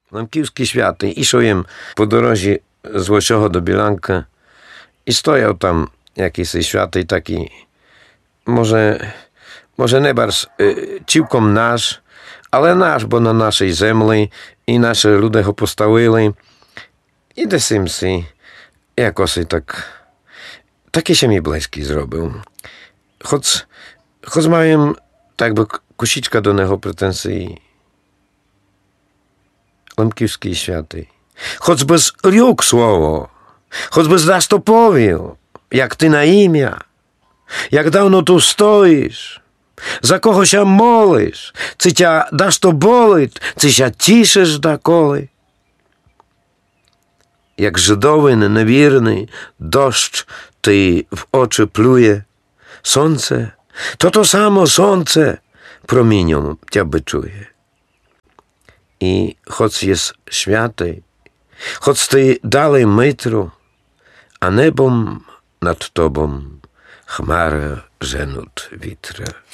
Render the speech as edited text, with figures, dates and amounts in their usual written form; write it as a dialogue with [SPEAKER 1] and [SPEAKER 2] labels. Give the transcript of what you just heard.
[SPEAKER 1] Лемківський святий. Ішов їм по дорозі з Лосього до Біланка і стояв там якийсь святий такий, може не барз цілком наш, але наш, бо на нашій землі і наші люди його поставили. І десь їм якось такий ще мій близький зробив. Хоч маєм так би кусічка до нього претензії. Лемківський святий. Хоч би рік слово, хоч би дасть то повів, як ти на ім'я, як давно tu stoisz, za kogo się molisz, czy cię dasz to boleć, czy się cieszysz dоколи. Jak Żydowy niewierny deszcz ty w oczy pluje, słońce, to samo słońce promieniom cię byczuje. I choć jest święty, choć ty dalej mytru, a nebom nad tobą chmara żenut witra.